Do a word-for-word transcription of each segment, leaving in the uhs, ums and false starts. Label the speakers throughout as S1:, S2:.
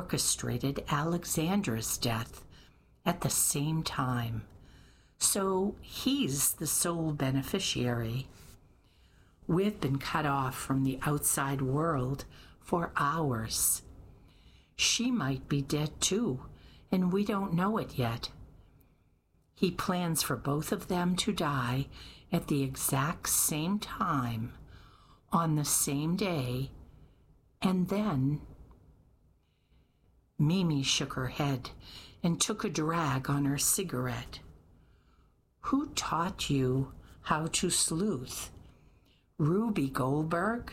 S1: orchestrated Alexandra's death at the same time, so he's the sole beneficiary. We've been cut off from the outside world for hours. She might be dead too, and we don't know it yet. He plans for both of them to die at the exact same time, on the same day, and then... Mimi shook her head and took a drag on her cigarette. Who taught you how to sleuth? Ruby Goldberg?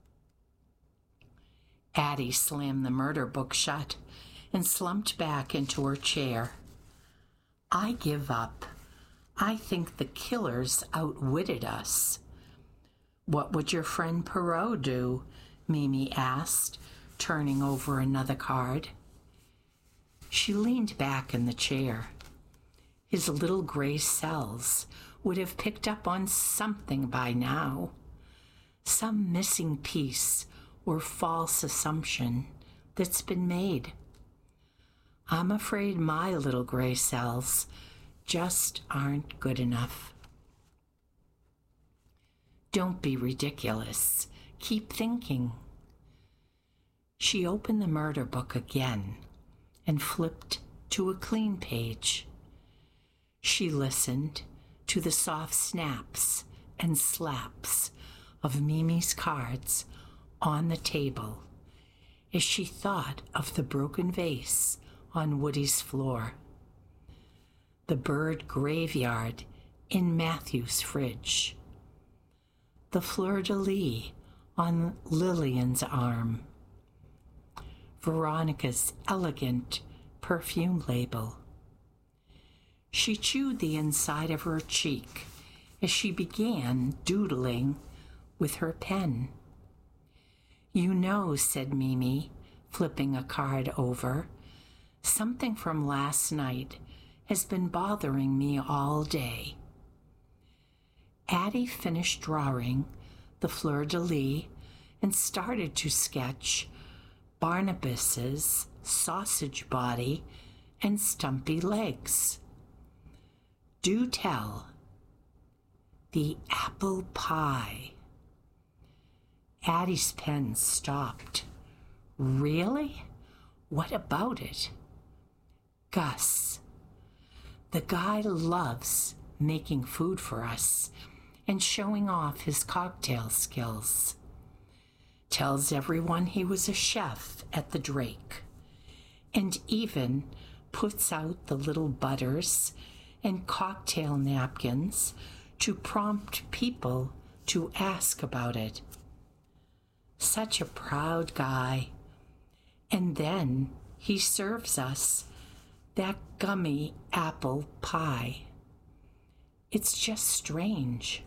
S1: Addie slammed the murder book shut and slumped back into her chair. I give up. I think the killers outwitted us. What would your friend Perot do? Mimi asked, turning over another card. She leaned back in the chair. His little gray cells would have picked up on something by now. Some missing piece or false assumption that's been made. I'm afraid my little gray cells just aren't good enough. Don't be ridiculous. Keep thinking. She opened the murder book again and flipped to a clean page. She listened to the soft snaps and slaps of Mimi's cards on the table as she thought of the broken vase on Woody's floor, the bird graveyard in Matthew's fridge, the fleur-de-lis on Lillian's arm, Veronica's elegant perfume label. She chewed the inside of her cheek as she began doodling with her pen. You know, said Mimi, flipping a card over, something from last night has been bothering me all day. Addie finished drawing the fleur-de-lis and started to sketch Barnabas's sausage body and stumpy legs. Do tell. The apple pie. Addie's pen stopped. Really? What about it? Gus. The guy loves making food for us and showing off his cocktail skills. Tells everyone he was a chef at the Drake, and even puts out the little butters and cocktail napkins to prompt people to ask about it. Such a proud guy. And then he serves us that gummy apple pie. It's just strange.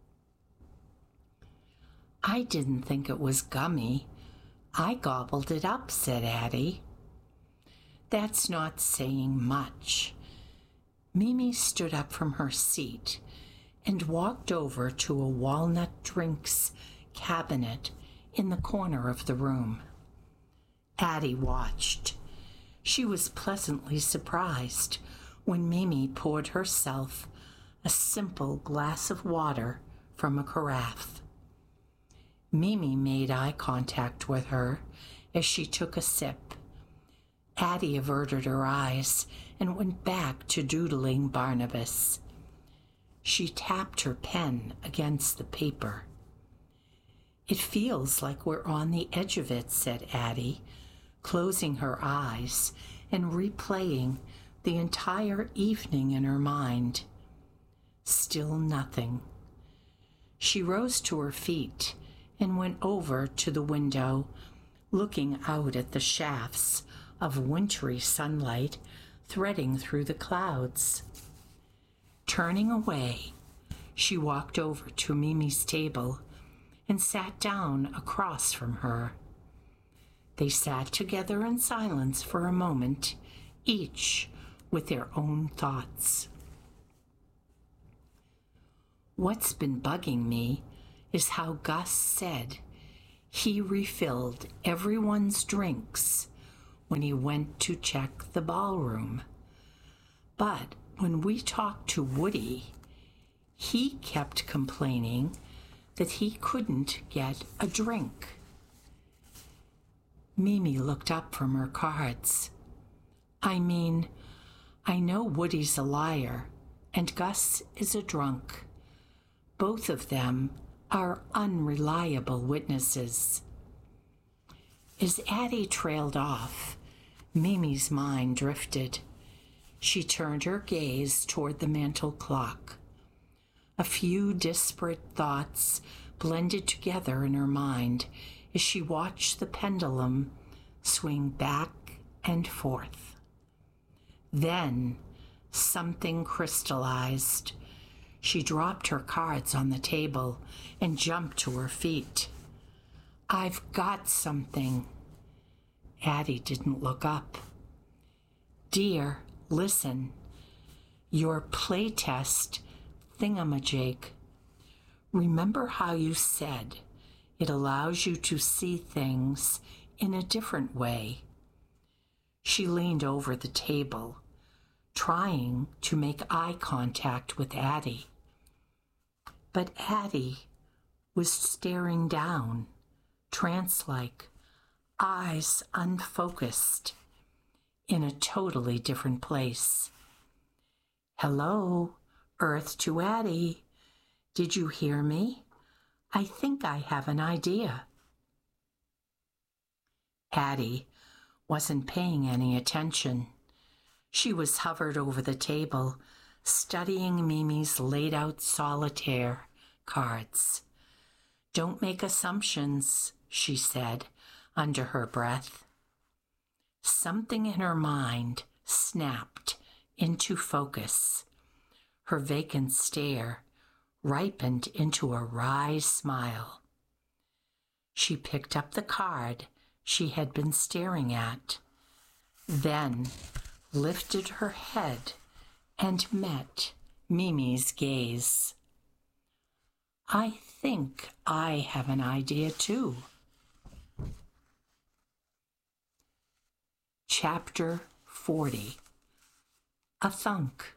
S1: I didn't think it was gummy. I gobbled it up, said Addie. That's not saying much. Mimi stood up from her seat and walked over to a walnut drinks cabinet in the corner of the room. Addie watched. She was pleasantly surprised when Mimi poured herself a simple glass of water from a carafe. Mimi made eye contact with her as she took a sip. Addie averted her eyes and went back to doodling Barnabas. She tapped her pen against the paper. It feels like we're on the edge of it, said Addie, closing her eyes and replaying the entire evening in her mind. Still nothing. She rose to her feet and went over to the window, looking out at the shafts of wintry sunlight threading through the clouds. Turning away, she walked over to Mimi's table and sat down across from her. They sat together in silence for a moment, each with their own thoughts. What's been bugging me is how Gus said he refilled everyone's drinks when he went to check the ballroom. But when we talked to Woody, he kept complaining that he couldn't get a drink. Mimi looked up from her cards. I mean, I know Woody's a liar and Gus is a drunk. Both of them are unreliable witnesses. As Addie trailed off, Mimi's mind drifted. She turned her gaze toward the mantel clock. A few disparate thoughts blended together in her mind as she watched the pendulum swing back and forth. Then something crystallized. She dropped her cards on the table and jumped to her feet. I've got something. Addie didn't look up. Dear, listen. Your playtest thingamajig. Remember how you said it allows you to see things in a different way? She leaned over the table, trying to make eye contact with Addie. But Addie was staring down, trance-like, eyes unfocused, in a totally different place. Hello, Earth to Addie. Did you hear me? I think I have an idea. Addie wasn't paying any attention. She was hovered over the table, studying Mimi's laid-out solitaire cards. Don't make assumptions, she said under her breath. Something in her mind snapped into focus. Her vacant stare ripened into a wry smile. She picked up the card she had been staring at, then lifted her head and met Mimi's gaze. I think I have an idea too. Chapter forty. A thunk.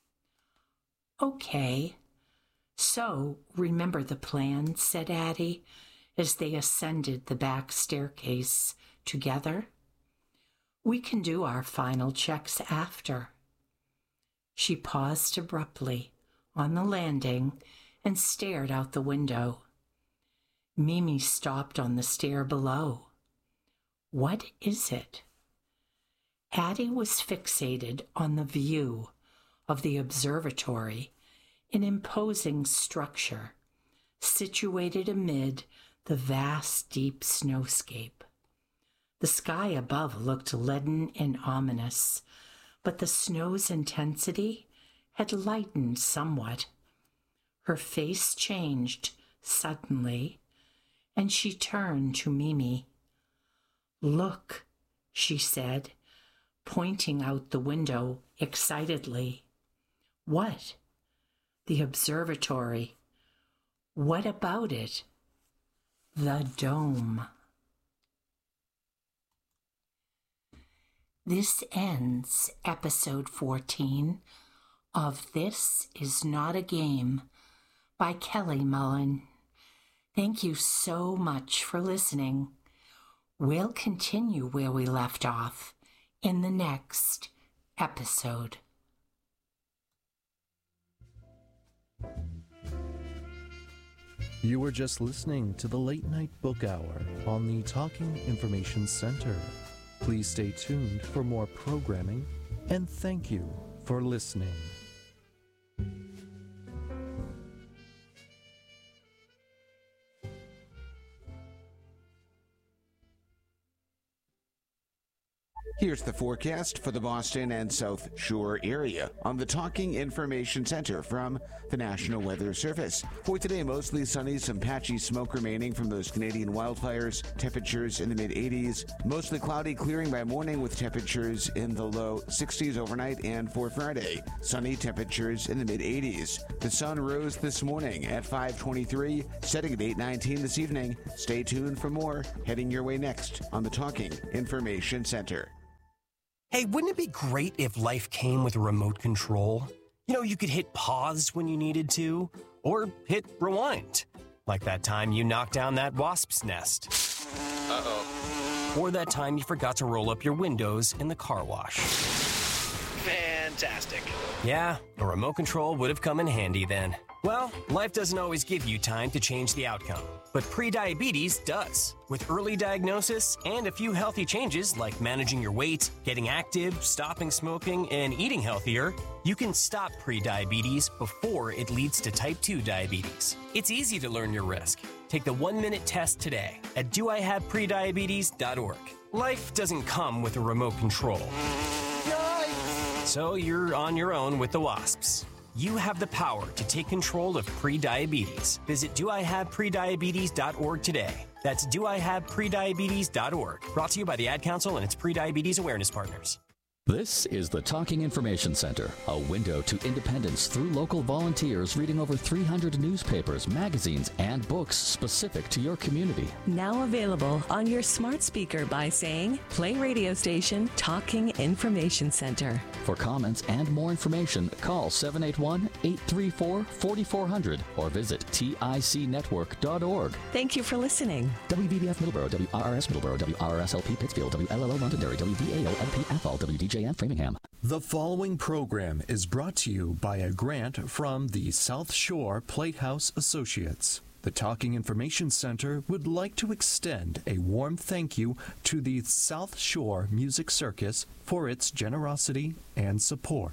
S1: Okay, so remember the plan, said Addie, as they ascended the back staircase together. We can do our final checks after. She paused abruptly on the landing and stared out the window. Mimi stopped on the stair below. What is it? Addie was fixated on the view of the observatory, an imposing structure situated amid the vast, deep snowscape. The sky above looked leaden and ominous, but the snow's intensity had lightened somewhat. Her face changed suddenly, and she turned to Mimi. Look, she said, pointing out the window excitedly. What? The observatory. What about it? The dome. This ends episode fourteen of This Is Not a Game by Kelly Mullen. Thank you so much for listening. We'll continue where we left off in the next episode.
S2: You were just listening to the Late Night Book Hour on the Talking Information Center. Please stay tuned for more programming, and thank you for listening.
S3: Here's the forecast for the Boston and South Shore area on the Talking Information Center from the National Weather Service. For today, mostly sunny, some patchy smoke remaining from those Canadian wildfires. Temperatures in the mid eighties. Mostly cloudy, clearing by morning with temperatures in the low sixties overnight. And for Friday, sunny, temperatures in the mid eighties. The sun rose this morning at five twenty-three, setting at eight nineteen this evening. Stay tuned for more heading your way next on the Talking Information Center.
S4: Hey, wouldn't it be great if life came with a remote control? You know, you could hit pause when you needed to, or hit rewind. Like that time you knocked down that wasp's nest. Uh-oh. Or that time you forgot to roll up your windows in the car wash.
S5: Fantastic.
S4: Yeah, a remote control would have come in handy then. Well, life doesn't always give you time to change the outcome, but prediabetes does. With early diagnosis and a few healthy changes like managing your weight, getting active, stopping smoking, and eating healthier, you can stop prediabetes before it leads to type two diabetes. It's easy to learn your risk. Take the one-minute test today at do I have prediabetes dot org. Life doesn't come with a remote control. Yikes! So you're on your own with the wasps. You have the power to take control of prediabetes. Visit do I have prediabetes dot org today. That's do I have prediabetes dot org. Brought to you by the Ad Council and its prediabetes awareness partners.
S6: This is the Talking Information Center, a window to independence through local volunteers reading over three hundred newspapers, magazines, and books specific to your community.
S7: Now available on your smart speaker by saying, play radio station Talking Information Center.
S6: For comments and more information, call seven eight one, eight three four, four four zero zero or visit tic network dot org.
S7: Thank you for listening.
S6: W V B F Middleborough, W R R S Middleborough, W R R S L P Pittsfield, W L L O Londonderry, W V A O L P Athol, W D J and Framingham.
S2: The following program is brought to you by a grant from the South Shore Platehouse Associates. The Talking Information Center would like to extend a warm thank you to the South Shore Music Circus for its generosity and support.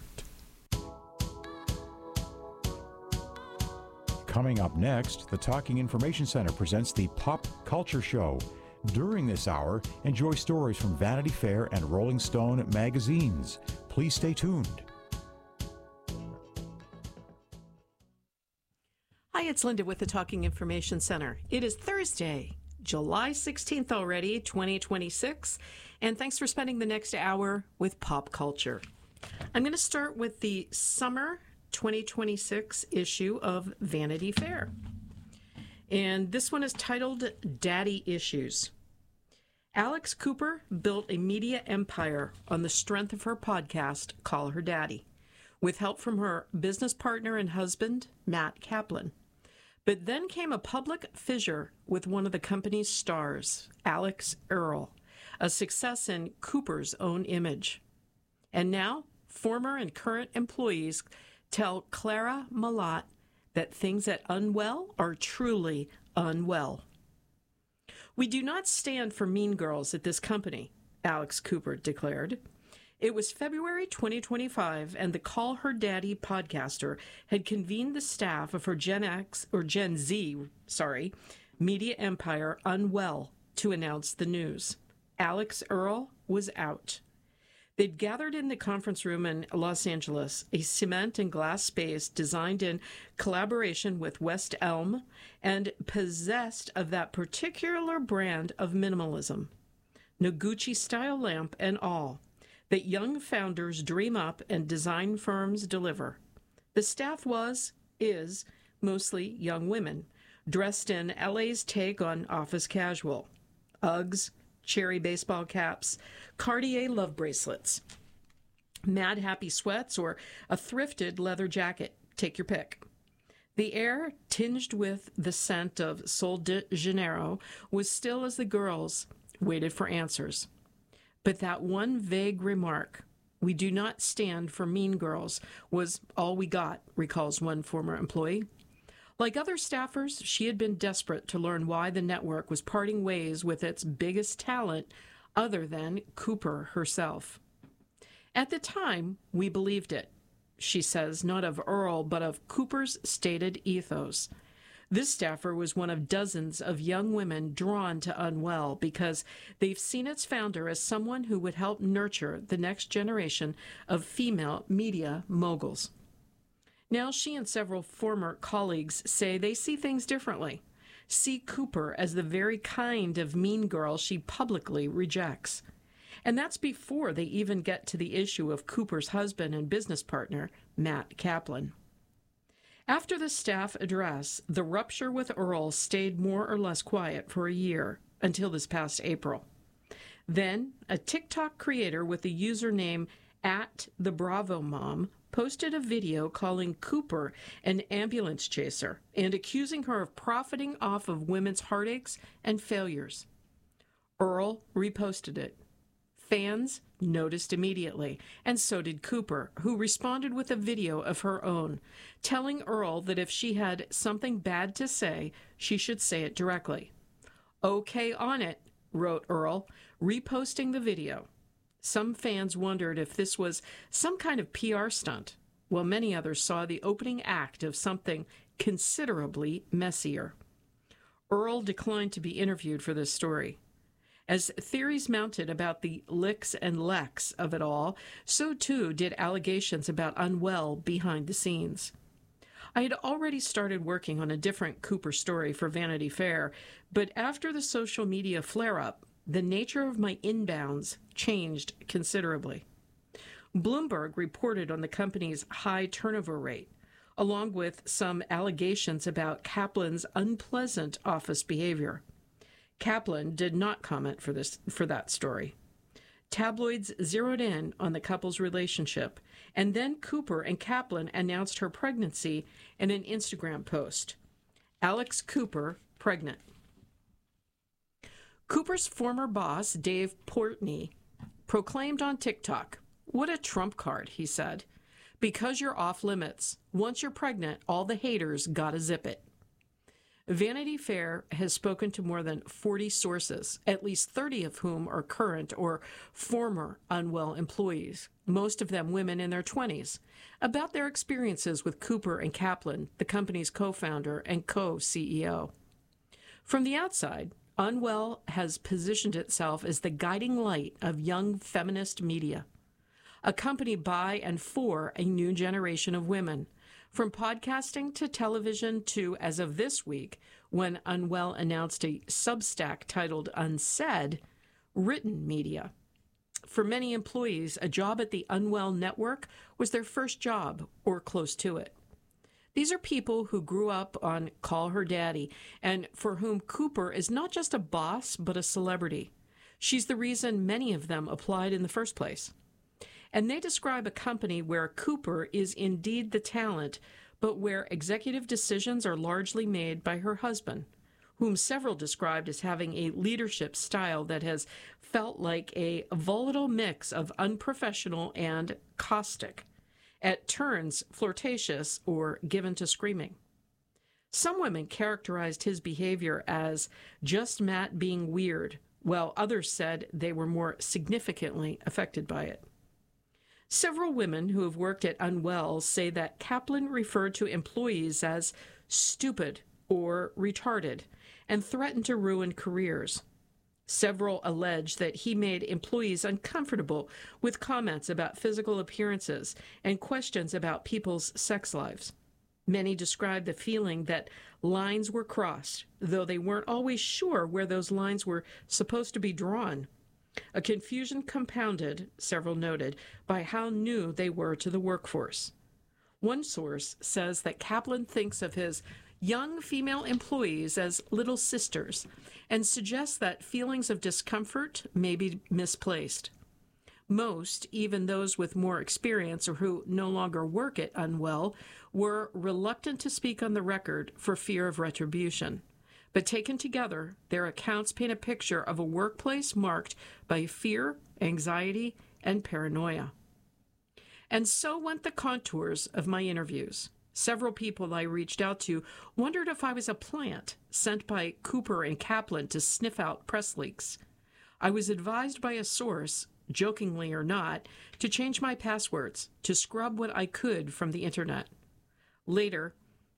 S8: Coming up next, the Talking Information Center presents the Pop Culture Show. During this hour, enjoy stories from Vanity Fair and Rolling Stone magazines. Please stay tuned.
S9: Hi, it's Linda with the Talking Information Center. It is Thursday, July sixteenth already, twenty twenty-six, and thanks for spending the next hour with pop culture. I'm going to start with the summer twenty twenty-six issue of Vanity Fair. And this one is titled Daddy Issues. Alex Cooper built a media empire on the strength of her podcast, Call Her Daddy, with help from her business partner and husband, Matt Kaplan. But then came a public fissure with one of the company's stars, Alex Earle, a success in Cooper's own image. And now, former and current employees tell Clara Malat that things at Unwell are truly unwell. We do not stand for mean girls at this company, Alex Cooper declared. It was February twenty twenty-five, and the Call Her Daddy podcaster had convened the staff of her Gen X, or Gen Z, sorry, media empire Unwell to announce the news. Alex Earle was out. They'd gathered in the conference room in Los Angeles, a cement and glass space designed in collaboration with West Elm and possessed of that particular brand of minimalism, Noguchi-style lamp and all, that young founders dream up and design firms deliver. The staff was, is, mostly young women, dressed in L A's take on office casual. Uggs, cherry baseball caps, Cartier love bracelets, Mad Happy sweats, or a thrifted leather jacket. Take your pick. The air, tinged with the scent of Sol de Janeiro, was still as the girls waited for answers. But that one vague remark, "We do not stand for mean girls," was all we got, recalls one former employee. Like other staffers, she had been desperate to learn why the network was parting ways with its biggest talent other than Cooper herself. At the time, we believed it, she says, not of Earle, but of Cooper's stated ethos. This staffer was one of dozens of young women drawn to Unwell because they've seen its founder as someone who would help nurture the next generation of female media moguls. Now she and several former colleagues say they see things differently, see Cooper as the very kind of mean girl she publicly rejects. And that's before they even get to the issue of Cooper's husband and business partner, Matt Kaplan. After the staff address, the rupture with Earle stayed more or less quiet for a year, until this past April. Then, a TikTok creator with the username at the Bravo Mom posted a video calling Cooper an ambulance chaser and accusing her of profiting off of women's heartaches and failures. Earl reposted it. Fans noticed immediately, and so did Cooper, who responded with a video of her own, telling Earl that if she had something bad to say, she should say it directly. "Okay on it," wrote Earl, reposting the video. Some fans wondered if this was some kind of P R stunt, while many others saw the opening act of something considerably messier. Earl declined to be interviewed for this story. As theories mounted about the licks and lecks of it all, so too did allegations about Unwell behind the scenes. I had already started working on a different Cooper story for Vanity Fair, but after the social media flare-up, the nature of my inbounds changed considerably. Bloomberg reported on the company's high turnover rate, along with some allegations about Kaplan's unpleasant office behavior. Kaplan did not comment for this for that story. Tabloids zeroed in on the couple's relationship, and then Cooper and Kaplan announced her pregnancy in an Instagram post. Alex Cooper, pregnant. Cooper's former boss, Dave Portnoy, proclaimed on TikTok, "What a trump card," he said. "Because you're off limits. Once you're pregnant, all the haters gotta zip it." Vanity Fair has spoken to more than forty sources, at least thirty of whom are current or former Unwell employees, most of them women in their twenties, about their experiences with Cooper and Kaplan, the company's co-founder and co-C E O. From the outside, Unwell has positioned itself as the guiding light of young feminist media, a company by and for a new generation of women, from podcasting to television to, as of this week, when Unwell announced a Substack titled Unsaid, written media. For many employees, a job at the Unwell Network was their first job, or close to it. These are people who grew up on Call Her Daddy, and for whom Cooper is not just a boss, but a celebrity. She's the reason many of them applied in the first place. And they describe a company where Cooper is indeed the talent, but where executive decisions are largely made by her husband, whom several described as having a leadership style that has felt like a volatile mix of unprofessional and caustic, at turns flirtatious or given to screaming. Some women characterized his behavior as just Matt being weird, while others said they were more significantly affected by it. Several women who have worked at Unwell say that Kaplan referred to employees as stupid or retarded and threatened to ruin careers. Several allege that he made employees uncomfortable with comments about physical appearances and questions about people's sex lives. Many described the feeling that lines were crossed, though they weren't always sure where those lines were supposed to be drawn. A confusion compounded, several noted, by how new they were to the workforce. One source says that Kaplan thinks of his young female employees as little sisters and suggests that feelings of discomfort may be misplaced. Most, even those with more experience or who no longer work at Unwell, were reluctant to speak on the record for fear of retribution. But taken together, their accounts paint a picture of a workplace marked by fear, anxiety, and paranoia. And so went the contours of my interviews. Several people I reached out to wondered if I was a plant sent by Cooper and Kaplan to sniff out press leaks. I was advised by a source, jokingly or not, to change my passwords, to scrub what I could from the internet. Later,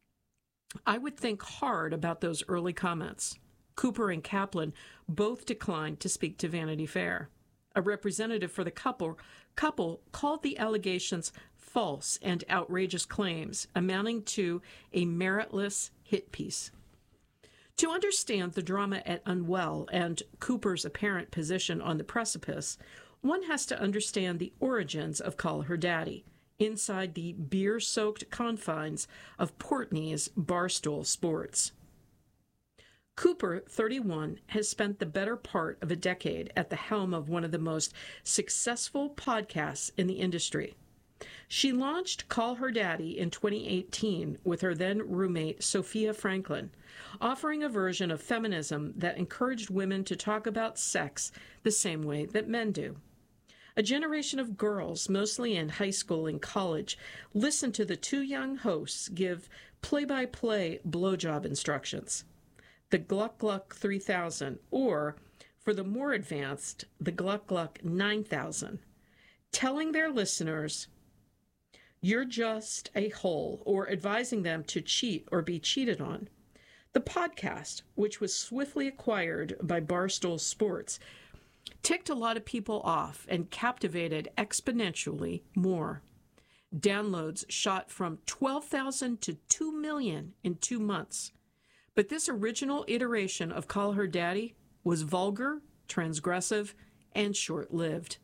S9: I would think hard about those early comments. Cooper and Kaplan both declined to speak to Vanity Fair. A representative for the couple, couple called the allegations false and outrageous claims, amounting to a meritless hit piece. To understand the drama at Unwell and Cooper's apparent position on the precipice, one has to understand the origins of Call Her Daddy, inside the beer-soaked confines of Portnoy's Barstool Sports. Cooper, thirty-one, has spent the better part of a decade at the helm of one of the most successful podcasts in the industry. She launched Call Her Daddy in twenty eighteen with her then roommate, Sophia Franklin, offering a version of feminism that encouraged women to talk about sex the same way that men do. A generation of girls, mostly in high school and college, listened to the two young hosts give play-by-play blowjob instructions. The Gluck Gluck three thousand, or, for the more advanced, the Gluck Gluck nine thousand, telling their listeners, "You're just a hole," or advising them to cheat or be cheated on. The podcast, which was swiftly acquired by Barstool Sports, ticked a lot of people off and captivated exponentially more. Downloads shot from twelve thousand to two million in two months. But this original iteration of Call Her Daddy was vulgar, transgressive, and short-lived.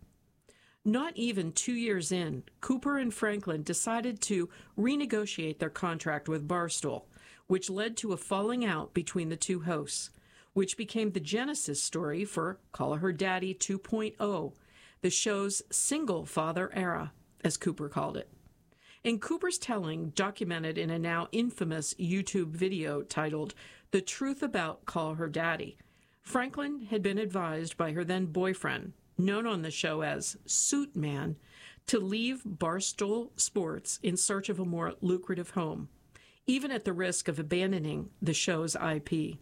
S9: Not even two years in, Cooper and Franklin decided to renegotiate their contract with Barstool, which led to a falling out between the two hosts, which became the genesis story for Call Her Daddy two point oh, the show's single father era, as Cooper called it. In Cooper's telling, documented in a now infamous YouTube video titled The Truth About Call Her Daddy, Franklin had been advised by her then boyfriend, known on the show as Suit Man, to leave Barstool Sports in search of a more lucrative home, even at the risk of abandoning the show's I P.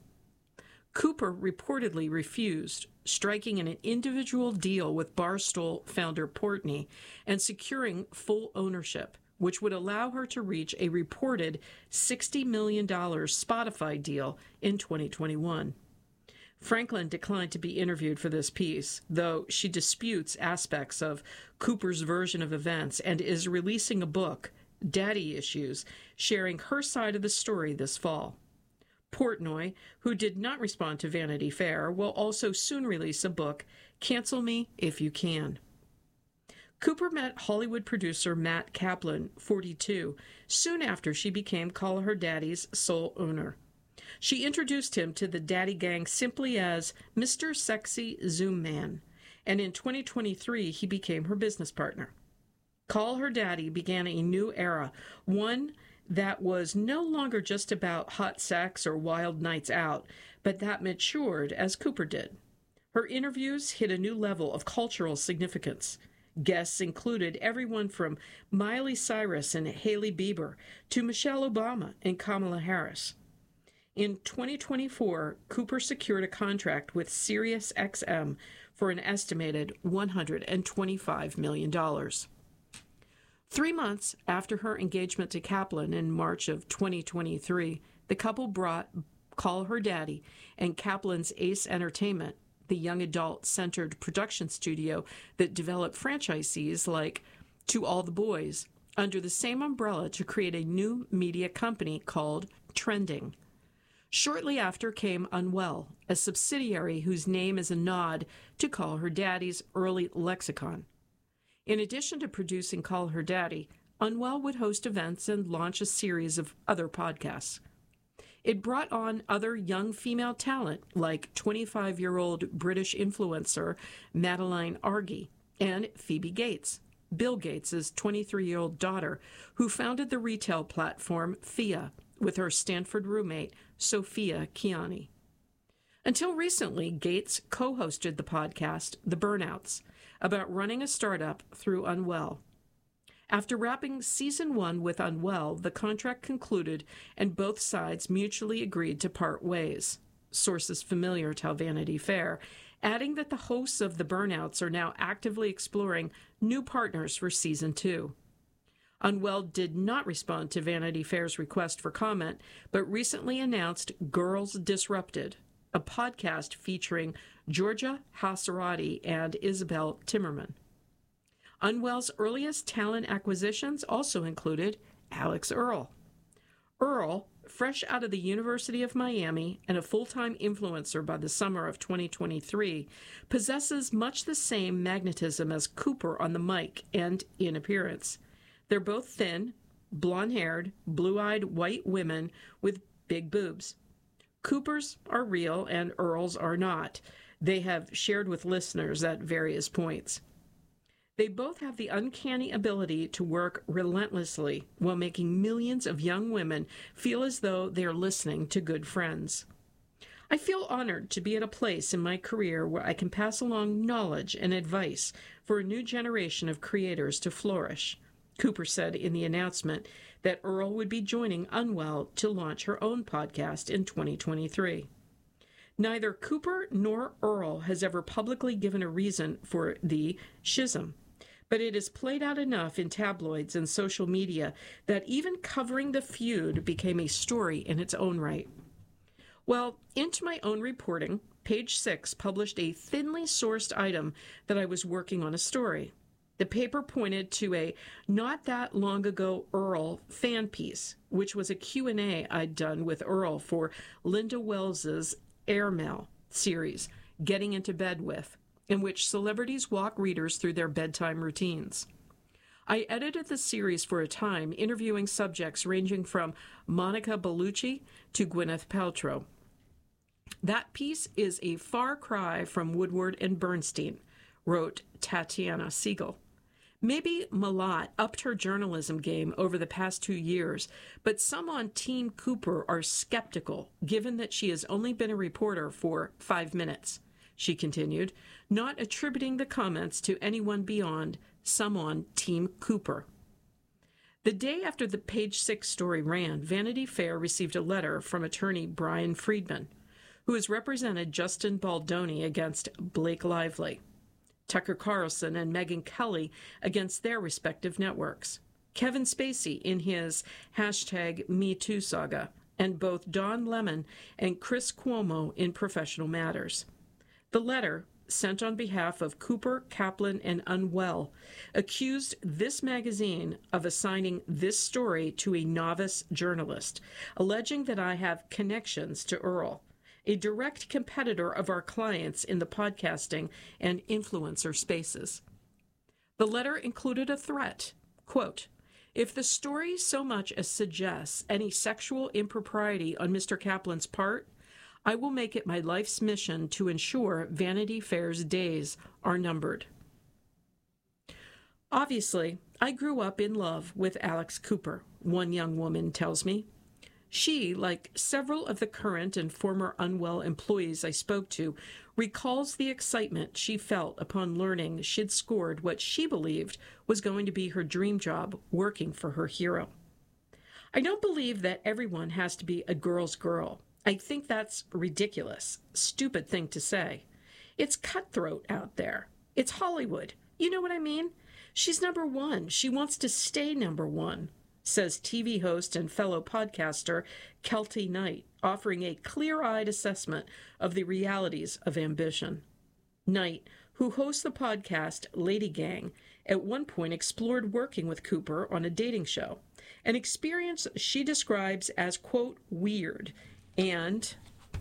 S9: Cooper reportedly refused, striking an individual deal with Barstool founder Portnoy and securing full ownership, which would allow her to reach a reported sixty million dollars Spotify deal in twenty twenty-one. Franklin declined to be interviewed for this piece, though she disputes aspects of Cooper's version of events and is releasing a book, Daddy Issues, sharing her side of the story this fall. Portnoy, who did not respond to Vanity Fair, will also soon release a book, Cancel Me If You Can. Cooper met Hollywood producer Matt Kaplan, forty-two, soon after she became Call Her Daddy's sole owner. She introduced him to the Daddy Gang simply as Mister Sexy Zoom Man, and in twenty twenty-three he became her business partner. Call Her Daddy began a new era, one that was no longer just about hot sex or wild nights out, but that matured as Cooper did. Her interviews hit a new level of cultural significance. Guests included everyone from Miley Cyrus and Hailey Bieber to Michelle Obama and Kamala Harris. In twenty twenty-four, Cooper secured a contract with Sirius X M for an estimated one hundred twenty-five million dollars. Three months after her engagement to Kaplan in March of twenty twenty-three, the couple brought Call Her Daddy and Kaplan's Ace Entertainment, the young adult-centered production studio that developed franchisees like To All the Boys, under the same umbrella to create a new media company called Trending. Shortly after came Unwell, a subsidiary whose name is a nod to Call Her Daddy's early lexicon. In addition to producing Call Her Daddy, Unwell would host events and launch a series of other podcasts. It brought on other young female talent like twenty-five-year-old British influencer Madeline Argy and Phoebe Gates, Bill Gates' twenty-three-year-old daughter, who founded the retail platform Fia with her Stanford roommate Sophia Kiani. Until recently, Gates co-hosted the podcast The Burnouts, about running a startup through Unwell. After wrapping season one with Unwell, the contract concluded and both sides mutually agreed to part ways. Sources familiar tell Vanity Fair, adding that the hosts of The Burnouts are now actively exploring new partners for season two. Unwell did not respond to Vanity Fair's request for comment, but recently announced Girls Disrupted, a podcast featuring Georgia Hasarati and Isabel Timmerman. Unwell's earliest talent acquisitions also included Alex Earl. Earl, fresh out of the University of Miami and a full-time influencer by the summer of twenty twenty-three, possesses much the same magnetism as Cooper on the mic and in appearance. They're both thin, blonde-haired, blue-eyed white women with big boobs. Coopers are real and Earls are not. They have shared with listeners at various points. They both have the uncanny ability to work relentlessly while making millions of young women feel as though they are listening to good friends. I feel honored to be at a place in my career where I can pass along knowledge and advice for a new generation of creators to flourish. Cooper said in the announcement that Earl would be joining Unwell to launch her own podcast in twenty twenty-three. Neither Cooper nor Earl has ever publicly given a reason for the schism, but it is played out enough in tabloids and social media that even covering the feud became a story in its own right. Well, into my own reporting, Page Six published a thinly sourced item that I was working on a story. The paper pointed to a not that long ago Earl fan piece, which was a Q and A I'd done with Earl for Linda Wells's Airmail series, Getting into Bed With, in which celebrities walk readers through their bedtime routines. I edited the series for a time, interviewing subjects ranging from Monica Bellucci to Gwyneth Paltrow. That piece is a far cry from Woodward and Bernstein, wrote Tatiana Siegel. Maybe Malat upped her journalism game over the past two years, but some on Team Cooper are skeptical, given that she has only been a reporter for five minutes, she continued, not attributing the comments to anyone beyond some on Team Cooper. The day after the Page Six story ran, Vanity Fair received a letter from attorney Brian Friedman, who has represented Justin Baldoni against Blake Lively, Tucker Carlson and Megyn Kelly against their respective networks, Kevin Spacey in his hashtag MeToo saga, and both Don Lemon and Chris Cuomo in professional matters. The letter, sent on behalf of Cooper, Kaplan, and Unwell, accused this magazine of assigning this story to a novice journalist, alleging that I have connections to Earl, a direct competitor of our clients in the podcasting and influencer spaces. The letter included a threat, quote, "If the story so much as suggests any sexual impropriety on Mister Kaplan's part, I will make it my life's mission to ensure Vanity Fair's days are numbered." Obviously, I grew up in love with Alex Cooper, one young woman tells me. She, like several of the current and former Unwell employees I spoke to, recalls the excitement she felt upon learning she'd scored what she believed was going to be her dream job, working for her hero. I don't believe that everyone has to be a girl's girl. I think that's ridiculous, stupid thing to say. It's cutthroat out there. It's Hollywood. You know what I mean? She's number one. She wants to stay number one, says T V host and fellow podcaster Kelty Knight, offering a clear-eyed assessment of the realities of ambition. Knight, who hosts the podcast Lady Gang, at one point explored working with Cooper on a dating show, an experience she describes as, quote, weird, and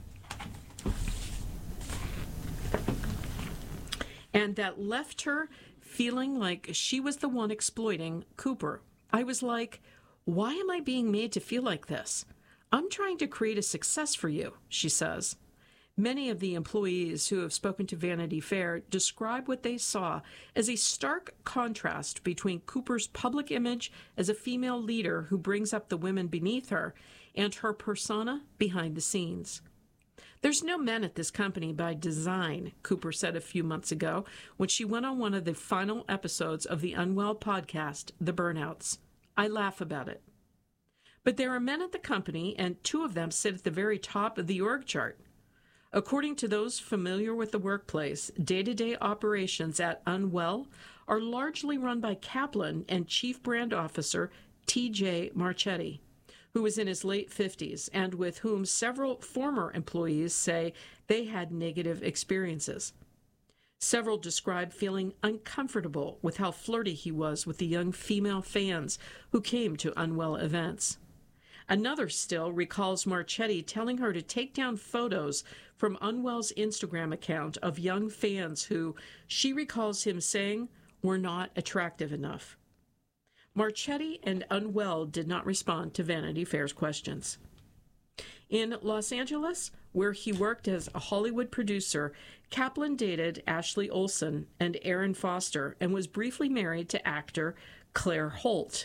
S9: and that left her feeling like she was the one exploiting Cooper. I was like, why am I being made to feel like this? I'm trying to create a success for you, she says. Many of the employees who have spoken to Vanity Fair describe what they saw as a stark contrast between Cooper's public image as a female leader who brings up the women beneath her and her persona behind the scenes. There's no men at this company by design, Cooper said a few months ago when she went on one of the final episodes of the Unwell podcast, The Burnouts. I laugh about it. But there are men at the company, and two of them sit at the very top of the org chart. According to those familiar with the workplace, day-to-day operations at Unwell are largely run by Kaplan and Chief Brand Officer T J Marchetti, who is in his late fifties and with whom several former employees say they had negative experiences. Several described feeling uncomfortable with how flirty he was with the young female fans who came to Unwell events. Another still recalls Marchetti telling her to take down photos from Unwell's Instagram account of young fans who, she recalls him saying, were not attractive enough. Marchetti and Unwell did not respond to Vanity Fair's questions. In Los Angeles, where he worked as a Hollywood producer, Kaplan dated Ashley Olsen and Aaron Foster and was briefly married to actor Claire Holt.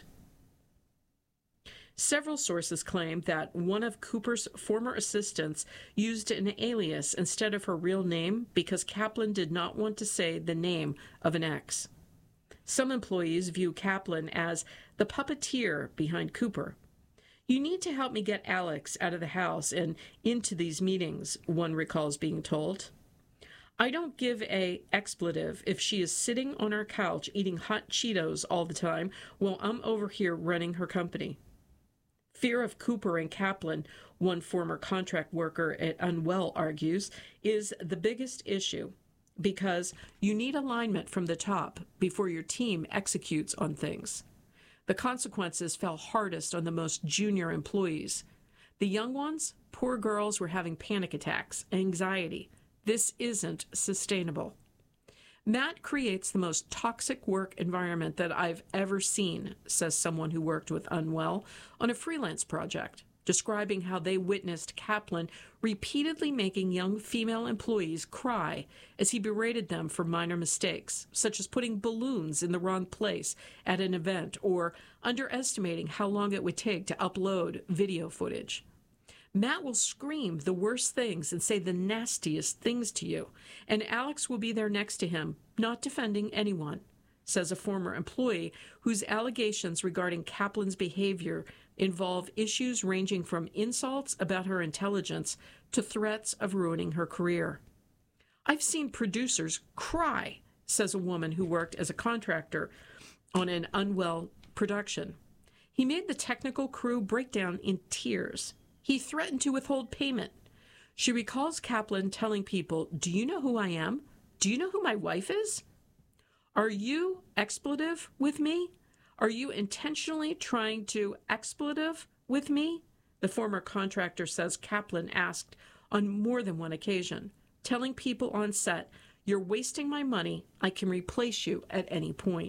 S9: Several sources claim that one of Cooper's former assistants used an alias instead of her real name because Kaplan did not want to say the name of an ex. Some employees view Kaplan as the puppeteer behind Cooper. "You need to help me get Alex out of the house and into these meetings," one recalls being told. "I don't give a expletive if she is sitting on our couch eating hot Cheetos all the time while I'm over here running her company." Fear of Cooper and Kaplan, one former contract worker at Unwell argues, is the biggest issue because you need alignment from the top before your team executes on things. The consequences fell hardest on the most junior employees. The young ones, poor girls, were having panic attacks, anxiety. This isn't sustainable. Matt creates the most toxic work environment that I've ever seen, says someone who worked with Unwell on a freelance project, describing how they witnessed Kaplan repeatedly making young female employees cry as he berated them for minor mistakes, such as putting balloons in the wrong place at an event or underestimating how long it would take to upload video footage. Matt will scream the worst things and say the nastiest things to you, and Alex will be there next to him, not defending anyone, says a former employee whose allegations regarding Kaplan's behavior involve issues ranging from insults about her intelligence to threats of ruining her career. "I've seen producers cry," says a woman who worked as a contractor on an Unwell production. "He made the technical crew break down in tears. He threatened to withhold payment." She recalls Kaplan telling people, "Do you know who I am? Do you know who my wife is? Are you expletive with me? Are you intentionally trying to expletive with me?" The former contractor says Kaplan asked on more than one occasion, telling people on set, "You're wasting my money. I can replace you at any point."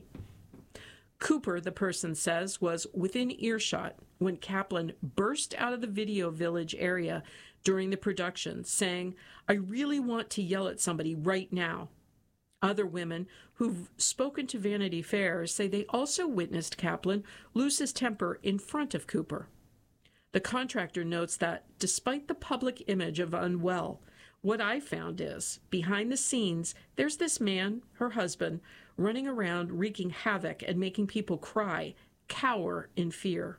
S9: Cooper, the person says, was within earshot when Kaplan burst out of the Video Village area during the production, saying, "I really want to yell at somebody right now." Other women who've spoken to Vanity Fair say they also witnessed Kaplan lose his temper in front of Cooper. The contractor notes that, despite the public image of Unwell, what I found is, behind the scenes, there's this man, her husband, running around wreaking havoc and making people cry, cower in fear.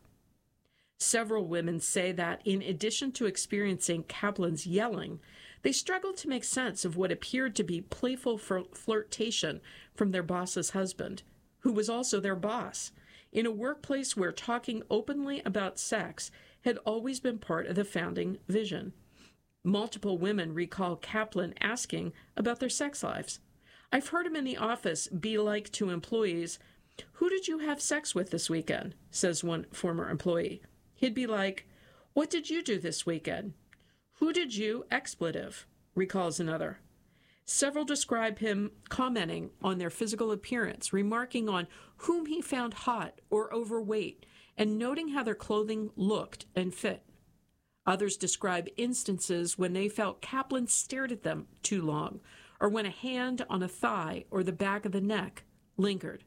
S9: Several women say that in addition to experiencing Kaplan's yelling, they struggled to make sense of what appeared to be playful flirtation from their boss's husband, who was also their boss, in a workplace where talking openly about sex had always been part of the founding vision. Multiple women recall Kaplan asking about their sex lives. "I've heard him in the office be like to employees, 'Who did you have sex with this weekend?' says one former employee. He'd be like, 'What did you do this weekend?' 'Who did you expletive?' recalls another. Several describe him commenting on their physical appearance, remarking on whom he found hot or overweight, and noting how their clothing looked and fit. Others describe instances when they felt Kaplan stared at them too long, or when a hand on a thigh or the back of the neck lingered.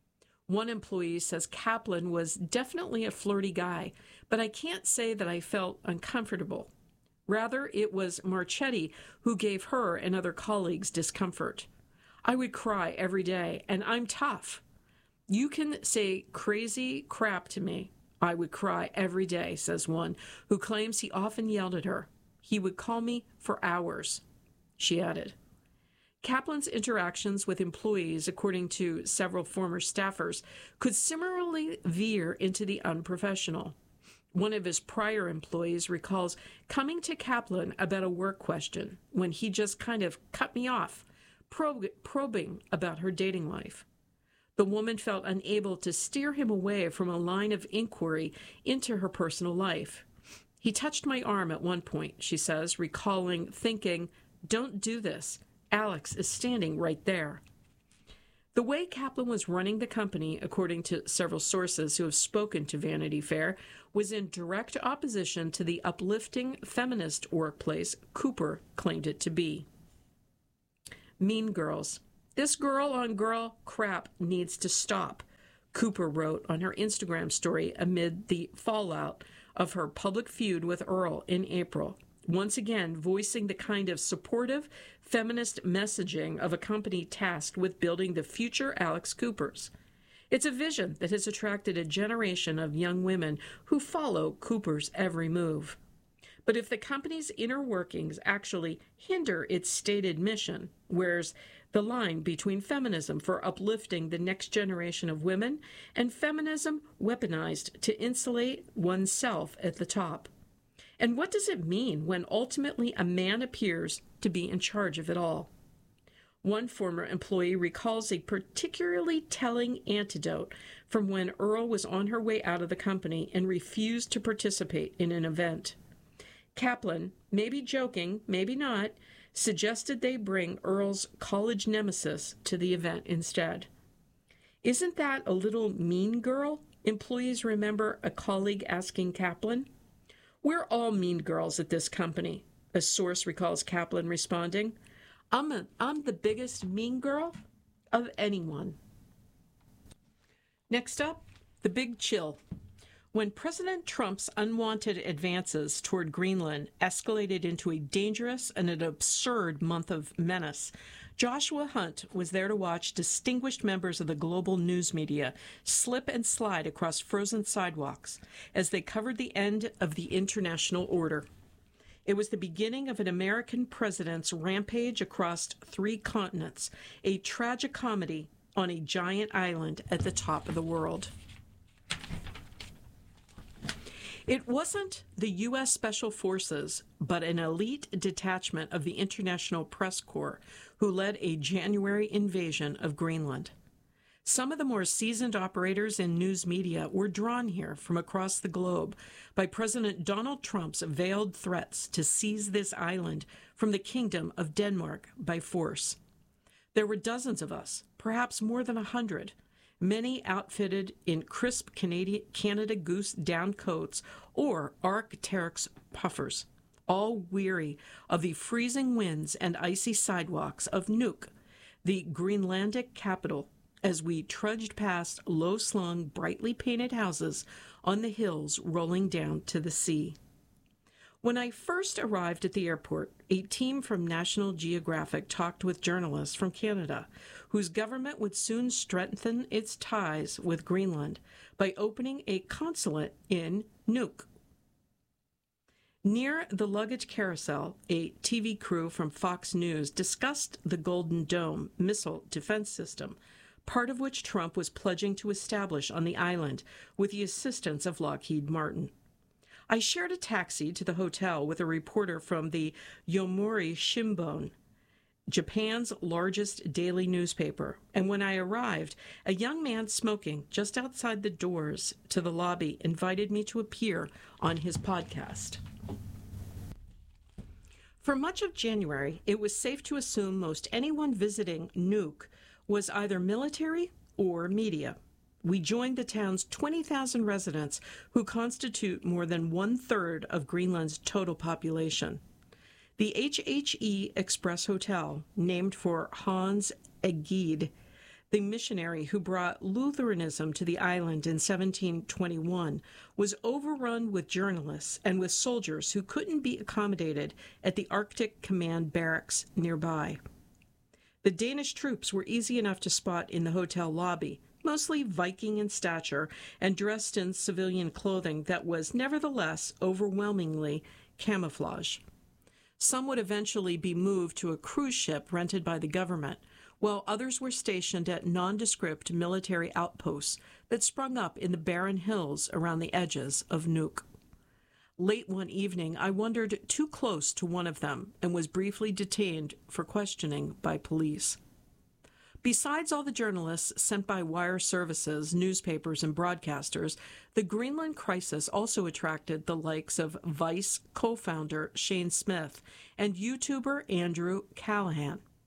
S9: One employee says Kaplan was definitely a flirty guy, but I can't say that I felt uncomfortable. Rather, it was Marchetti who gave her and other colleagues discomfort. I would cry every day, and I'm tough. You can say crazy crap to me. I would cry every day, says one, who claims he often yelled at her. He would call me for hours, she added. Kaplan's interactions with employees, according to several former staffers, could similarly veer into the unprofessional. One of his prior employees recalls coming to Kaplan about a work question when he just kind of cut me off, prob- probing about her dating life. The woman felt unable to steer him away from a line of inquiry into her personal life. He touched my arm at one point, she says, recalling thinking, "Don't do this. Alex is standing right there." The way Kaplan was running the company, according to several sources who have spoken to Vanity Fair, was in direct opposition to the uplifting feminist workplace Cooper claimed it to be. Mean Girls. This girl-on-girl crap needs to stop, Cooper wrote on her Instagram story amid the fallout of her public feud with Earl in April, once again voicing the kind of supportive, feminist messaging of a company tasked with building the future Alex Coopers. It's a vision that has attracted a generation of young women who follow Cooper's every move. But if the company's inner workings actually hinder its stated mission, where's the line between feminism for uplifting the next generation of women and feminism weaponized to insulate oneself at the top? And what does it mean when ultimately a man appears to be in charge of it all? One former employee recalls a particularly telling anecdote from when Earl was on her way out of the company and refused to participate in an event. Kaplan, maybe joking, maybe not, suggested they bring Earl's college nemesis to the event instead. Isn't that a little mean girl? Employees remember a colleague asking Kaplan. We're all mean girls at this company, a source recalls Kaplan responding. I'm, a, I'm the biggest mean girl of anyone. Next up, the big chill. When President Trump's unwanted advances toward Greenland escalated into a dangerous and an absurd month of menace, Joshua Hunt was there to watch distinguished members of the global news media slip and slide across frozen sidewalks as they covered the end of the international order. It was the beginning of an American president's rampage across three continents, a tragicomedy on a giant island at the top of the world. It wasn't the U S Special Forces, but an elite detachment of the International Press Corps who led a January invasion of Greenland. Some of the more seasoned operators in news media were drawn here from across the globe by President Donald Trump's veiled threats to seize this island from the Kingdom of Denmark by force. There were dozens of us, perhaps more than a hundred, many outfitted in crisp Canadian, Canada Goose down coats or Arc'teryx puffers, all weary of the freezing winds and icy sidewalks of Nuuk, the Greenlandic capital, as we trudged past low-slung, brightly painted houses on the hills rolling down to the sea. When I first arrived at the airport, a team from National Geographic talked with journalists from Canada, whose government would soon strengthen its ties with Greenland by opening a consulate in Nuuk. Near the luggage carousel, a T V crew from Fox News discussed the Golden Dome missile defense system, part of which Trump was pledging to establish on the island with the assistance of Lockheed Martin. I shared a taxi to the hotel with a reporter from the Yomiuri Shimbun, Japan's largest daily newspaper, and when I arrived, a young man smoking just outside the doors to the lobby invited me to appear on his podcast. For much of January, it was safe to assume most anyone visiting Nuuk was either military or media. We joined the town's twenty thousand residents, who constitute more than one-third of Greenland's total population. The H H E Express Hotel, named for Hans Egede, the missionary who brought Lutheranism to the island in seventeen twenty-one, was overrun with journalists and with soldiers who couldn't be accommodated at the Arctic Command barracks nearby. The Danish troops were easy enough to spot in the hotel lobby, mostly Viking in stature and dressed in civilian clothing that was nevertheless overwhelmingly camouflage. Some would eventually be moved to a cruise ship rented by the government, while others were stationed at nondescript military outposts that sprung up in the barren hills around the edges of Nuuk. Late one evening, I wandered too close to one of them and was briefly detained for questioning by police. Besides all the journalists sent by wire services, newspapers, and broadcasters, the Greenland crisis also attracted the likes of Vice co-founder Shane Smith and YouTuber Andrew Callahan.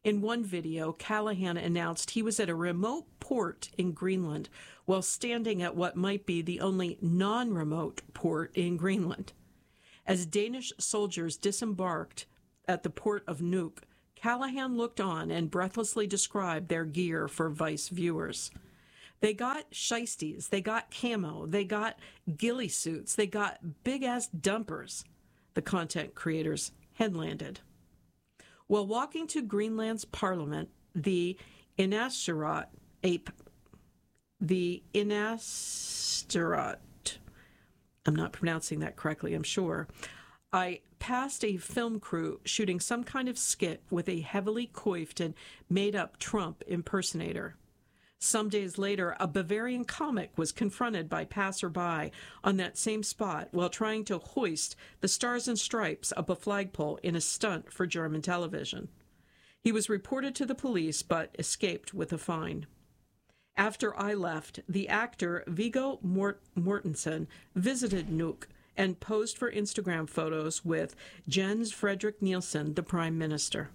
S9: In one video, Callahan announced he was at a remote port in Greenland while standing at what might be the only non-remote port in Greenland. As Danish soldiers disembarked at the port of Nuuk, Callahan looked on and breathlessly described their gear for Vice viewers. They got shiesties, they got camo, they got ghillie suits, they got big-ass dumpers, the content creators headlanded. While walking to Greenland's parliament, the Inatsisartut, ape, the Inatsisartut, I'm not pronouncing that correctly, I'm sure, I passed a film crew shooting some kind of skit with a heavily coiffed and made-up Trump impersonator. Some days later, a Bavarian comic was confronted by passerby on that same spot while trying to hoist the Stars and Stripes up a flagpole in a stunt for German television. He was reported to the police but escaped with a fine. After I left, the actor Viggo Mort- Mortensen visited Nuuk and posed for Instagram photos with Jens Fredrik Nielsen, the Prime Minister.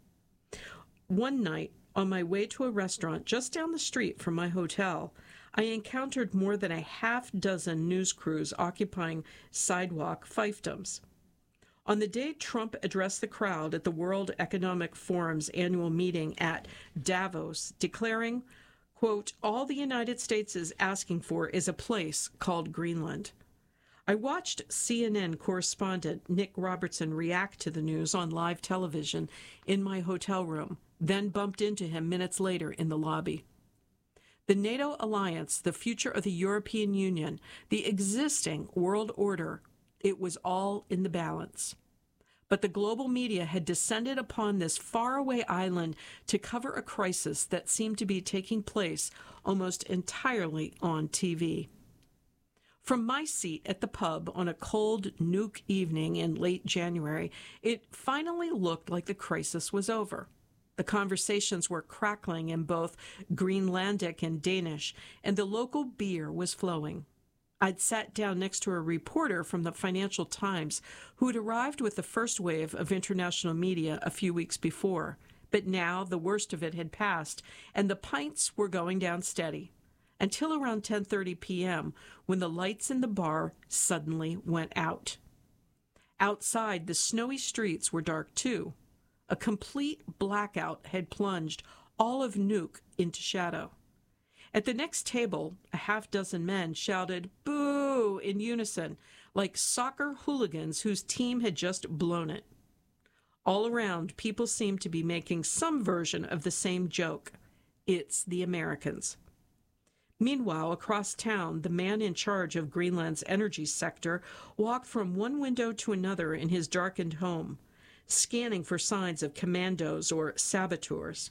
S9: One night, on my way to a restaurant just down the street from my hotel, I encountered more than a half dozen news crews occupying sidewalk fiefdoms. On the day Trump addressed the crowd at the World Economic Forum's annual meeting at Davos, declaring, quote, "All the United States is asking for is a place called Greenland." I watched C N N correspondent Nick Robertson react to the news on live television in my hotel room, then bumped into him minutes later in the lobby. The NATO alliance, the future of the European Union, the existing world order, it was all in the balance. But the global media had descended upon this faraway island to cover a crisis that seemed to be taking place almost entirely on T V. From my seat at the pub on a cold Nuuk evening in late January, it finally looked like the crisis was over. The conversations were crackling in both Greenlandic and Danish, and the local beer was flowing. I'd sat down next to a reporter from the Financial Times who had arrived with the first wave of international media a few weeks before, but now the worst of it had passed, and the pints were going down steady, until around ten thirty p.m., when the lights in the bar suddenly went out. Outside, the snowy streets were dark too. A complete blackout had plunged all of Nuuk into shadow. At the next table, a half dozen men shouted "boo" in unison, like soccer hooligans whose team had just blown it. All around, people seemed to be making some version of the same joke. It's the Americans. Meanwhile, across town, the man in charge of Greenland's energy sector walked from one window to another in his darkened home, scanning for signs of commandos or saboteurs.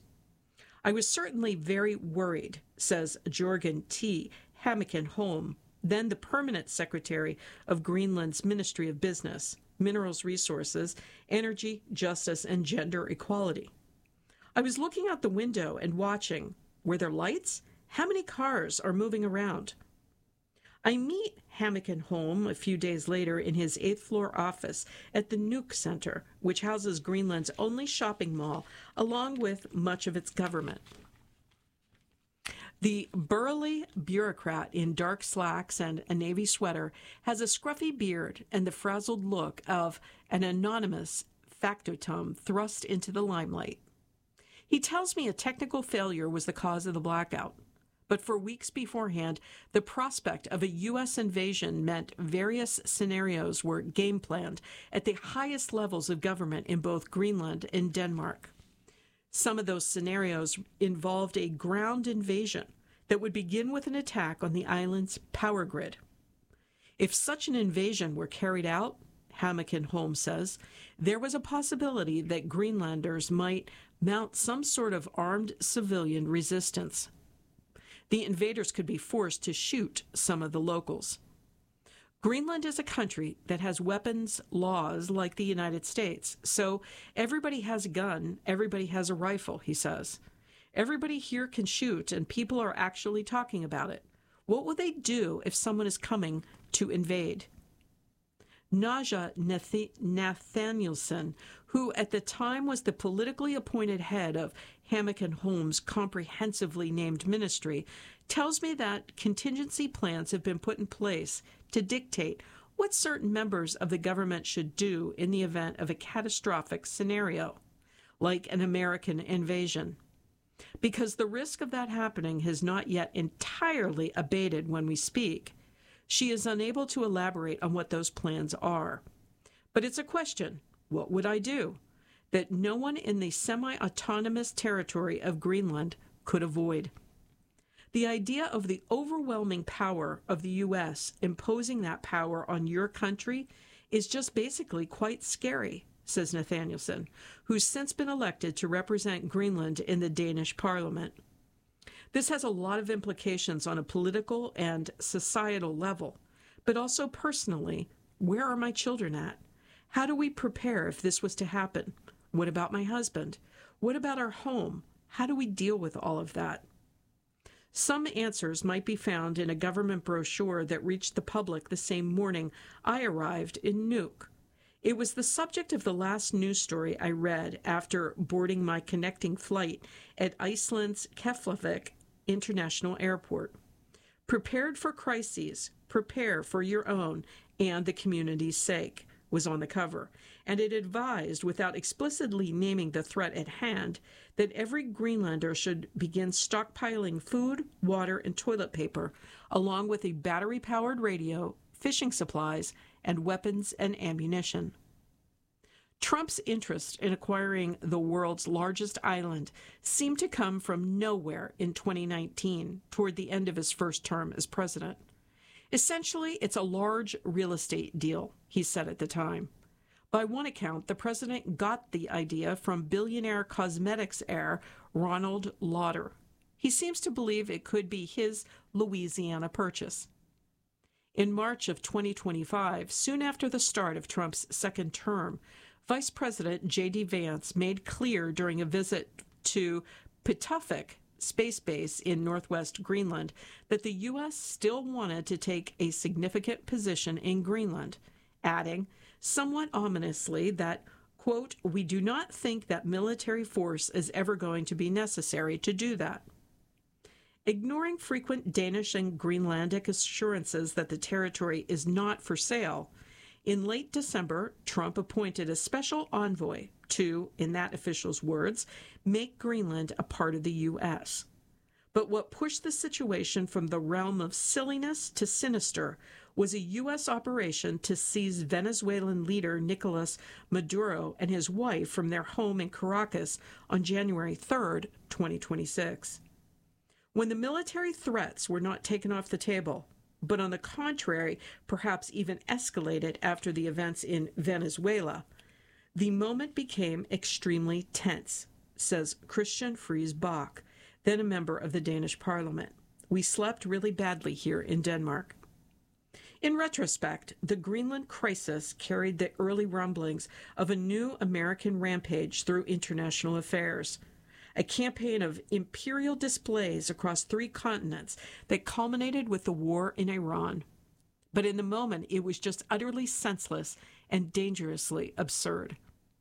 S9: I was certainly very worried, says Jorgen T. Hamilton Holm, then the permanent secretary of Greenland's Ministry of Business, Minerals Resources, Energy, Justice, and Gender Equality. I was looking out the window and watching. Were there lights? How many cars are moving around? I meet Hamilton Holm a few days later in his eighth floor office at the Nuuk Center, which houses Greenland's only shopping mall, along with much of its government. The burly bureaucrat in dark slacks and a navy sweater has a scruffy beard and the frazzled look of an anonymous factotum thrust into the limelight. He tells me a technical failure was the cause of the blackout. But for weeks beforehand, the prospect of a U S invasion meant various scenarios were game planned at the highest levels of government in both Greenland and Denmark. Some of those scenarios involved a ground invasion that would begin with an attack on the island's power grid. If such an invasion were carried out, Hamilton Holm says, there was a possibility that Greenlanders might mount some sort of armed civilian resistance. The invaders could be forced to shoot some of the locals. Greenland is a country that has weapons laws like the United States, so everybody has a gun, everybody has a rifle, he says. Everybody here can shoot, and people are actually talking about it. What will they do if someone is coming to invade? Naja Nathanielson, who at the time was the politically appointed head of Hammack and Holmes' comprehensively named ministry, tells me that contingency plans have been put in place to dictate what certain members of the government should do in the event of a catastrophic scenario, like an American invasion. Because the risk of that happening has not yet entirely abated when we speak, she is unable to elaborate on what those plans are. But it's a question, what would I do, that no one in the semi-autonomous territory of Greenland could avoid. The idea of the overwhelming power of the U S imposing that power on your country is just basically quite scary, says Nathanielson, who's since been elected to represent Greenland in the Danish parliament. This has a lot of implications on a political and societal level, but also personally, where are my children at? How do we prepare if this was to happen? What about my husband? What about our home? How do we deal with all of that? Some answers might be found in a government brochure that reached the public the same morning I arrived in Nuuk. It was the subject of the last news story I read after boarding my connecting flight at Iceland's Keflavik International Airport. Prepared for crises, prepare for your own and the community's sake, was on the cover, and it advised, without explicitly naming the threat at hand, that every Greenlander should begin stockpiling food, water, and toilet paper, along with a battery-powered radio, fishing supplies, and weapons and ammunition. Trump's interest in acquiring the world's largest island seemed to come from nowhere in twenty nineteen, toward the end of his first term as president. Essentially, it's a large real estate deal, he said at the time. By one account, the president got the idea from billionaire cosmetics heir Ronald Lauder. He seems to believe it could be his Louisiana purchase. In March of twenty twenty-five, soon after the start of Trump's second term, Vice President J D Vance made clear during a visit to Pituffik Space Base in northwest Greenland that the U S still wanted to take a significant position in Greenland, adding, somewhat ominously, that, quote, we do not think that military force is ever going to be necessary to do that. Ignoring frequent Danish and Greenlandic assurances that the territory is not for sale, in late December, Trump appointed a special envoy to, in that official's words, make Greenland a part of the U S. But what pushed the situation from the realm of silliness to sinister was a U S operation to seize Venezuelan leader Nicolas Maduro and his wife from their home in Caracas on January third, twenty twenty-six. When the military threats were not taken off the table, but on the contrary, perhaps even escalated after the events in Venezuela, the moment became extremely tense, says Christian Friis Bach, then a member of the Danish parliament. We slept really badly here in Denmark. In retrospect, the Greenland crisis carried the early rumblings of a new American rampage through international affairs, a campaign of imperial displays across three continents that culminated with the war in Iran. But in the moment, it was just utterly senseless and dangerously absurd.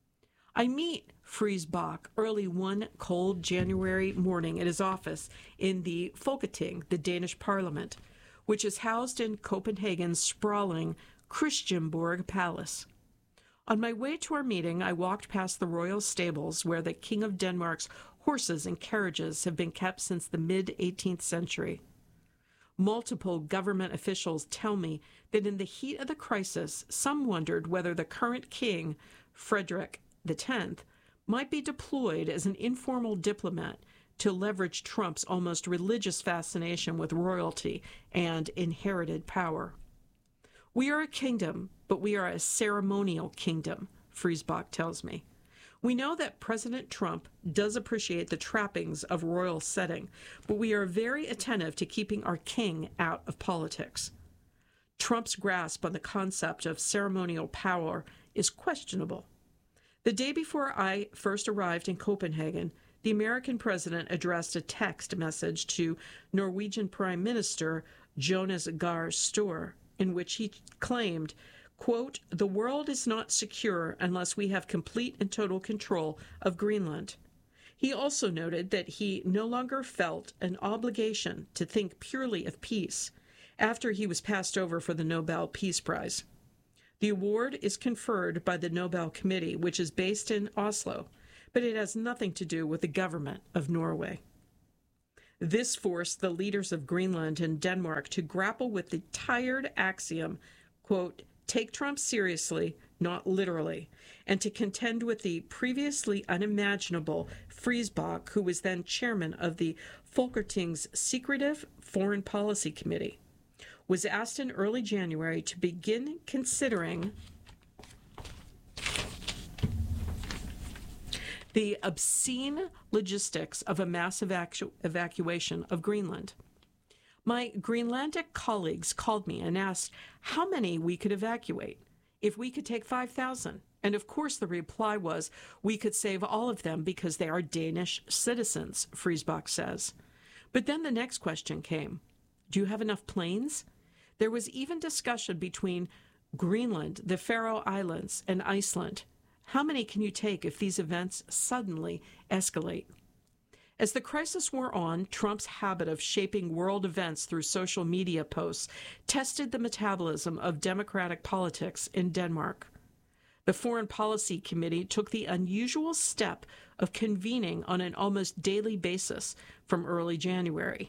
S9: I meet Friis Bach early one cold January morning at his office in the Folketing, the Danish parliament, which is housed in Copenhagen's sprawling Christiansborg Palace. On my way to our meeting, I walked past the royal stables where the King of Denmark's horses and carriages have been kept since the mid-eighteenth century. Multiple government officials tell me that in the heat of the crisis, some wondered whether the current king, Frederick the tenth, might be deployed as an informal diplomat to leverage Trump's almost religious fascination with royalty and inherited power. We are a kingdom, but we are a ceremonial kingdom, Friis Bach tells me. We know that President Trump does appreciate the trappings of royal setting, but we are very attentive to keeping our king out of politics. Trump's grasp on the concept of ceremonial power is questionable. The day before I first arrived in Copenhagen, the American president addressed a text message to Norwegian Prime Minister Jonas Gahr Store, in which he claimed, quote, "The world is not secure unless we have complete and total control of Greenland." He also noted that he no longer felt an obligation to think purely of peace after he was passed over for the Nobel Peace Prize. The award is conferred by the Nobel Committee, which is based in Oslo, but it has nothing to do with the government of Norway. This forced the leaders of Greenland and Denmark to grapple with the tired axiom, quote, "Take Trump seriously, not literally," and to contend with the previously unimaginable Friesbach, who was then chairman of the Folketing's secretive Foreign Policy Committee, was asked in early January to begin considering the obscene logistics of a mass evacu- evacuation of Greenland. My Greenlandic colleagues called me and asked how many we could evacuate, if we could take five thousand. And of course the reply was, we could save all of them because they are Danish citizens, Friesbach says. But then the next question came. Do you have enough planes? There was even discussion between Greenland, the Faroe Islands, and Iceland. How many can you take if these events suddenly escalate? As the crisis wore on, Trump's habit of shaping world events through social media posts tested the metabolism of democratic politics in Denmark. The Foreign Policy Committee took the unusual step of convening on an almost daily basis from early January.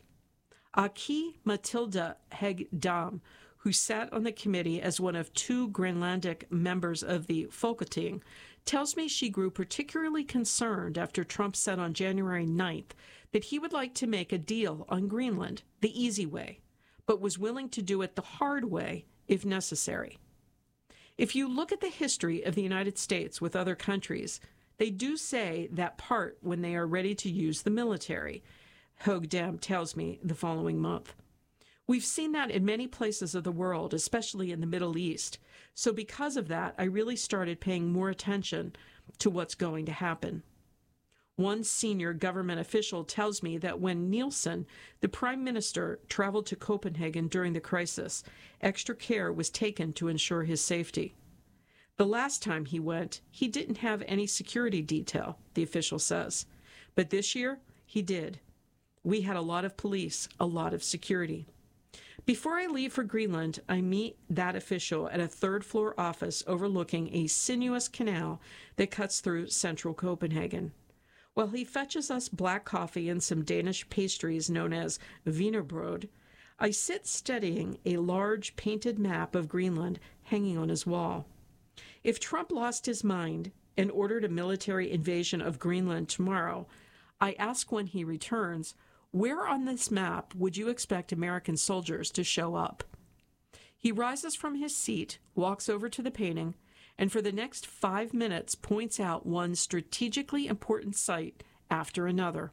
S9: Aki Matilda Hegdam, who sat on the committee as one of two Greenlandic members of the Folketing, tells me she grew particularly concerned after Trump said on January ninth that he would like to make a deal on Greenland, the easy way, but was willing to do it the hard way if necessary. If you look at the history of the United States with other countries, they do say that part when they are ready to use the military, Hogdam tells me the following month. We've seen that in many places of the world, especially in the Middle East. So because of that, I really started paying more attention to what's going to happen. One senior government official tells me that when Nielsen, the prime minister, traveled to Copenhagen during the crisis, extra care was taken to ensure his safety. The last time he went, he didn't have any security detail, the official says. But this year, he did. We had a lot of police, a lot of security. Before I leave for Greenland, I meet that official at a third-floor office overlooking a sinuous canal that cuts through central Copenhagen. While he fetches us black coffee and some Danish pastries known as wienerbrød, I sit studying a large painted map of Greenland hanging on his wall. If Trump lost his mind and ordered a military invasion of Greenland tomorrow, I ask when he returns, where on this map would you expect American soldiers to show up? He rises from his seat, walks over to the painting, and for the next five minutes points out one strategically important site after another.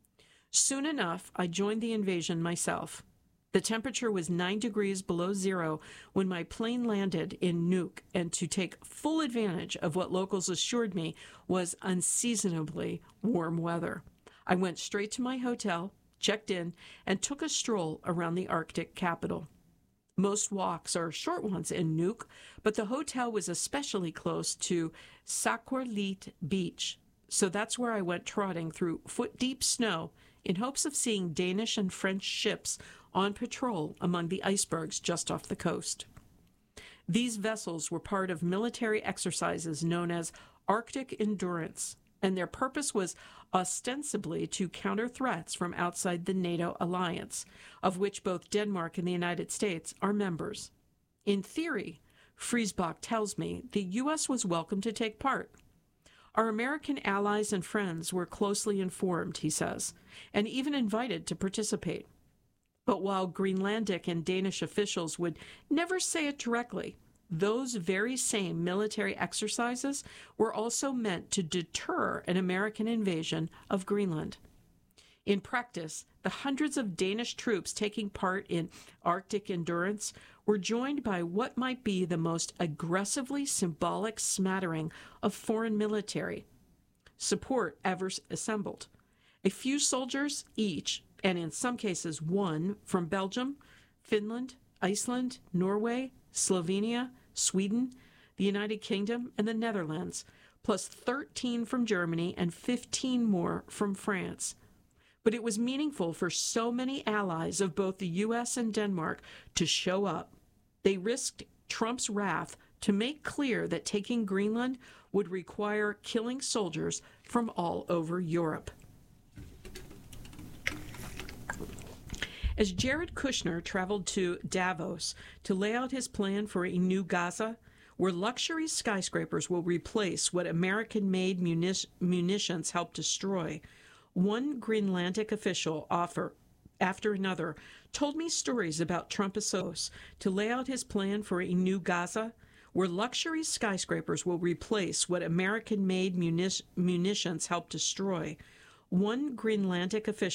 S9: Soon enough, I joined the invasion myself. The temperature was nine degrees below zero when my plane landed in Nuuk, and to take full advantage of what locals assured me was unseasonably warm weather, I went straight to my hotel, checked in, and took a stroll around the Arctic capital. Most walks are short ones in Nuuk, but the hotel was especially close to Sakorlit Beach, so that's where I went trotting through foot-deep snow in hopes of seeing Danish and French ships on patrol among the icebergs just off the coast. These vessels were part of military exercises known as Arctic Endurance, and their purpose was ostensibly to counter threats from outside the NATO alliance, of which both Denmark and the United States are members. In theory, Friesbach tells me, the U S was welcome to take part. Our American allies and friends were closely informed, he says, and even invited to participate. But while Greenlandic and Danish officials would never say it directly, those very same military exercises were also meant to deter an American invasion of Greenland. In practice, the hundreds of Danish troops taking part in Arctic Endurance were joined by what might be the most aggressively symbolic smattering of foreign military support ever assembled. A few soldiers each, and in some cases one, from Belgium, Finland, Iceland, Norway, Slovenia, Sweden, the United Kingdom, and the Netherlands, plus thirteen from Germany and fifteen more from France. But it was meaningful for so many allies of both the U S and Denmark to show up. They risked Trump's wrath to make clear that taking Greenland would require killing soldiers from all over Europe. As Jared Kushner traveled to Davos to lay out his plan for a new Gaza, where luxury skyscrapers will replace what American-made munic- munitions helped destroy, one Greenlandic official offer after another told me stories about Trump associates to lay out his plan for a new Gaza, where luxury skyscrapers will replace what American-made munic- munitions helped destroy. One Greenlandic official